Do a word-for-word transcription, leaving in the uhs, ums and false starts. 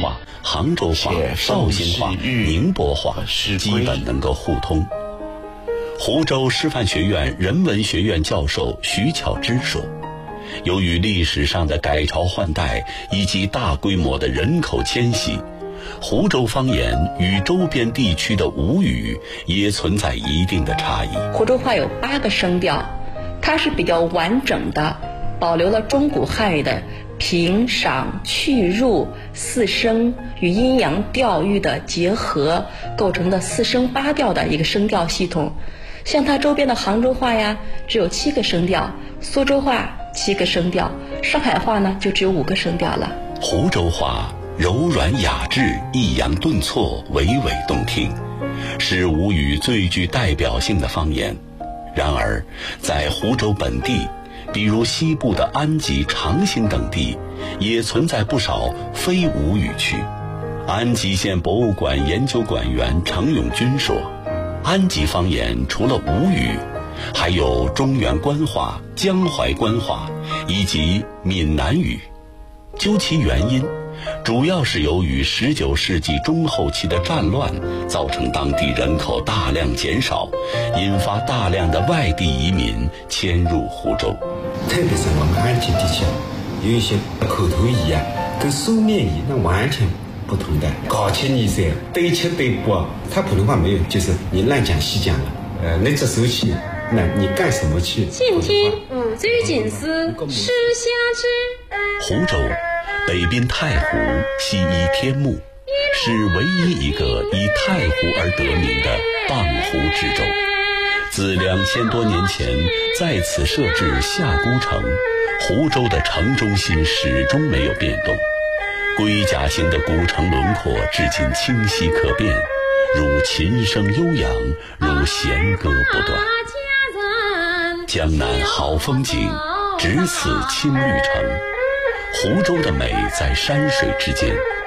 话、杭州话、绍兴话、宁波话基本能够互通。湖州师范学院人文学院教授徐巧芝说，由于历史上的改朝换代以及大规模的人口迁徙，湖州方言与周边地区的吴语也存在一定的差异。 湖州话有八个声调，它是比较完整的，保留了中古汉语的平、赏、去、入四声与阴阳调域的结合，构成的四声八调的一个声调系统。像它周边的杭州话呀，只有七个声调；苏州话七个声调；上海话呢，就只有五个声调了。 湖州话柔软雅致，抑扬顿挫，娓娓动听，是吴语最具代表性的方言。然而，在湖州本地，比如西部的安吉、长兴等地，也存在不少非吴语区。安吉县博物馆研究馆员程永军说，安吉方言除了吴语，还有中原官话、江淮官话以及闽南语。究其原因，主要是由于十九世纪中后期的战乱造成当地人口大量减少，引发大量的外地移民迁入湖州。 特别是我们安吉地区有一些口头语啊，跟书面语那完全不同的。搞起你噻，对吃对不，他普通话没有，就是你乱讲细讲了。呃，那这时候去，那你干什么去？ 请听五句警思，诗下之。 湖州北滨太湖，西依天目，是唯一一个以太湖而得名的傍湖之州。自两千多年前在此设置下孤城，湖州的城中心始终没有变动。龟甲形的古城轮廓至今清晰可辨，如琴声悠扬，如弦歌不断。江南好风景，只此青绿城。湖州的美在山水之间，